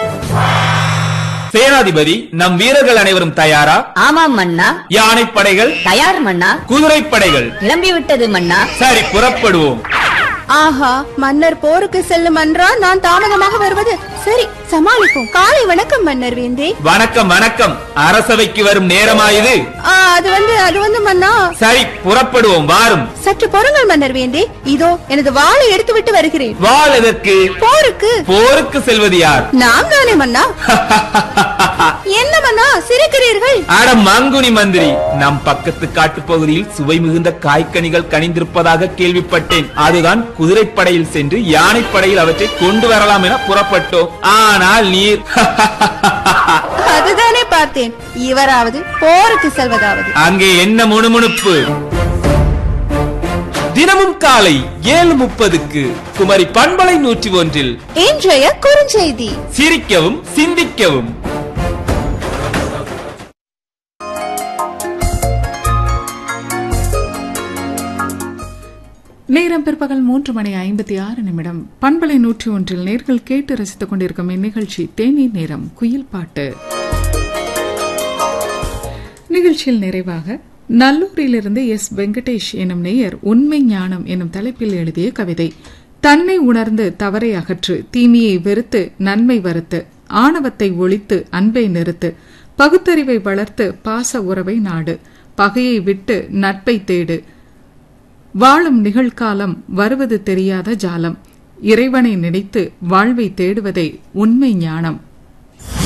சேனாதிபதி, நம் வீரர்கள் அனைவரும் தயாரா? ஆமாம் மன்னா. யானைப்படைகள் தயார் மன்னா. குதிரைப்படைகள் கிளம்பிவிட்டது மன்னா. சரி, புறப்படுவோம். ஆஹா, மன்னர் போருக்கு செல்லும் என்றால் நான் தாமதமாக வருவது. சரி, சமாளிப்போம். காலை வணக்கம் மன்னர் வேந்தே. வணக்கம் வணக்கம். அரசவைக்கு வரும் நேரமாயுது. அது வந்து மன்னா. சரி, புறப்படுவோம், வாரும். சற்று பொறுங்கள் மன்னர் வேந்தே. இதோ எனது வாளை எடுத்துவிட்டு வருகிறேன். வாள் எதற்கு? போருக்கு. போருக்கு செல்வது யார்? நாம் தானே மன்னா. என்ன மன்னா சிரிக்கிறீர்கள்? அட மங்குனி மந்திரி, நம் பக்கத்து காட்டு பகுதியில் சுவை மிகுந்த காய்கனிகள் கனிந்திருப்பதாக கேள்விப்பட்டேன். அதுதான் குதிரைப்படையில் சென்று யானைப்படையில் அவற்றை கொண்டு வரலாம் என புறப்பட்டோம். ஆனால் நீர் அதுதானே பார்த்தேன். இவராவது போருக்கு செல்வதாவது. அங்கே என்ன முணுமுணுப்பு? தினமும் காலை 7:30க்கு குமரி பண்பலை 101 இன்றைய குறுஞ்செய்தி. சிரிக்கவும் சிந்திக்கவும். நேரம் பிற்பகல் 3:56 பண்பலை 101 நேர்கள் கேட்டு ரசித்துக் கொண்டிருக்கும் இந்நிகழ்ச்சி தேநீர் நேரம் குயில் பாட்டு. நிகழ்ச்சியில் நிறைவாக நல்லூரிலிருந்து எஸ். வெங்கடேஷ் எனும் நேயர் உண்மை ஞானம் எனும் தலைப்பில் எழுதிய கவிதை. தன்னை உணர்ந்து தவறை அகற்று, தீமையை வெறுத்து நன்மை வருத்து, ஆணவத்தை ஒழித்து அன்பை நிறுத்து, பகுத்தறிவை வளர்த்து பாச உறவை நாடு, பகையை விட்டு நட்பை தேடு, வாழும் நிகழ்காலம் வருவது தெரியாத ஜாலம், இறைவனை நினைத்து வாழ்வை தேடுவதே உண்மை ஞானம்.